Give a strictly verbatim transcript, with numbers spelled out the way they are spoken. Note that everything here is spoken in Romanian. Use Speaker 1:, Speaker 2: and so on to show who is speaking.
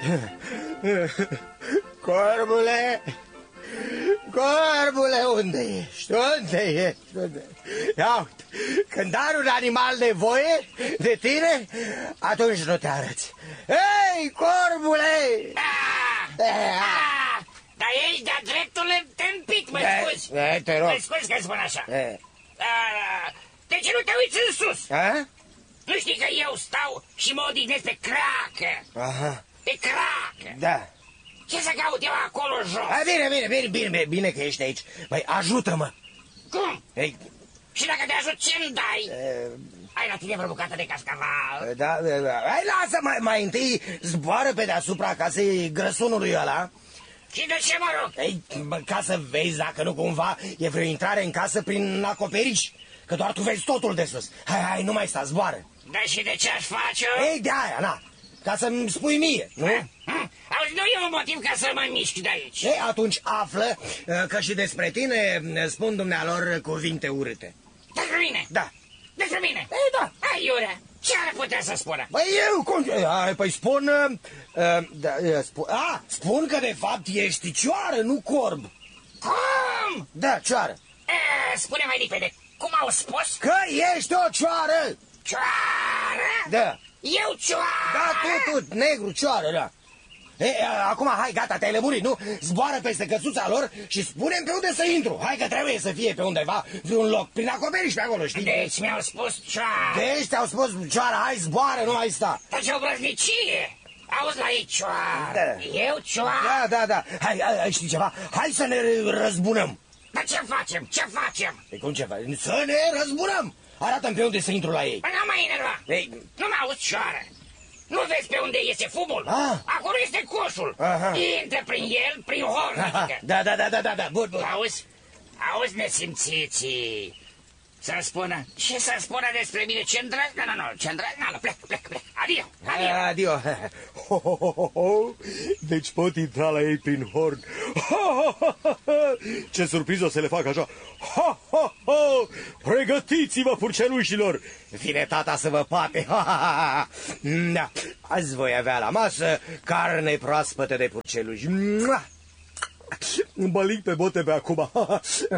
Speaker 1: Corbule, corbule, unde ești? Unde ești? Unde? Ia uite, când are un animal nevoie de tine, atunci nu te arăți. Ei, corbule!
Speaker 2: Ah! Ah! Dar ești de-a dreptul întâmpit, mă scuzi.
Speaker 1: E, te rog.
Speaker 2: Mă scuzi că spun așa.
Speaker 1: E.
Speaker 2: Ah, de ce nu te uiți în sus?
Speaker 1: A?
Speaker 2: Nu știi că eu stau și mă odihnesc pe cracă?
Speaker 1: Aha.
Speaker 2: Pe cracă.
Speaker 1: Da.
Speaker 2: Ce să caut eu acolo jos?
Speaker 1: A, bine, bine, bine, bine, bine că ești aici. Băi, ajută-mă.
Speaker 2: Cum?
Speaker 1: Ei,
Speaker 2: Și dacă te ajut, ce-mi dai?
Speaker 1: e,
Speaker 2: Ai la tine vreo bucată de cascaval?
Speaker 1: da, da, da. Hai, lasă, mai, mai întâi zboară pe deasupra casei grăsunului ăla.
Speaker 2: Și de ce mă rog?
Speaker 1: Ei, bă, ca să vezi dacă nu cumva e vreo intrare în casă prin acoperiș. Că doar tu vezi totul de sus. Hai, hai, nu mai sta, zboară.
Speaker 2: Da, și de ce aș face-o?
Speaker 1: Ei, de aia, na. Ca să-mi spui mie, nu?
Speaker 2: Hm? Auzi, nu e un motiv ca să mă mișc de aici.
Speaker 1: Ei, atunci află uh, că și despre tine uh, spun dumnealor cuvinte urâte.
Speaker 2: Despre mine?
Speaker 1: Da.
Speaker 2: Despre mine?
Speaker 1: Ei, da.
Speaker 2: Ai, iurea, ce ar putea să spună?
Speaker 1: Păi eu, cum... Ai, păi spun... Uh, uh, da, uh, spun... A, spun că de fapt ești cioară, nu corb.
Speaker 2: Cum?
Speaker 1: Da, cioară.
Speaker 2: E, spune mai limpede, cum au spus?
Speaker 1: Că ești o cioară.
Speaker 2: Cioară?
Speaker 1: Da.
Speaker 2: Eu cioară?
Speaker 1: Da, tu, tu, negru, cioară, da. E, acum, hai, gata, te-ai lămurit, nu? Zboară peste căsuța lor și spune-mi pe unde să intru. Hai că trebuie să fie pe undeva, vreun loc, prin acoperiș pe acolo, știi?
Speaker 2: Deci mi-au spus cioară.
Speaker 1: Deci te-au spus, cioară, hai, zboară, nu mai sta.
Speaker 2: Dar ce obrăznicie! Auzi la ei cioară.
Speaker 1: Da.
Speaker 2: Eu cioară?
Speaker 1: Da, da, da. Hai, hai, știi ceva? Hai să ne răzbunăm.
Speaker 2: Dar ce facem? Ce facem?
Speaker 1: E cum ce faci? Să ne răzbunăm. Arată-mi pe unde să intru la ei.
Speaker 2: Păi n-am mai enerva.
Speaker 1: Ei.
Speaker 2: Nu mă auzi cioară. Nu vezi pe unde iese fumul?
Speaker 1: Ah.
Speaker 2: Acolo este coșul.
Speaker 1: Aha.
Speaker 2: Intră prin el, prin horn. Adică.
Speaker 1: Da, da, da, da, da, da, bun, bun.
Speaker 2: Auzi? Auzi, nesimțiții. Să-mi spună. Ce să spună despre mine? Ce îndrăznă? Nu, nu, ce îndrăznă? Nu, plec, plec, plec. Adio, adio.
Speaker 1: Adio. Ho, ho, ho, ho, ho. Deci pot intra la ei prin horn. Ho, ho, ho, ho. Ce surpriză să le fac așa. Ho, ho, ho. Pregătiți-vă, purcelușilor. Vine tata să vă pate. Ha, ha, ha. Da. Azi voi avea la masă carne proaspătă de purceluși. Îmi bălic pe bote pe acum.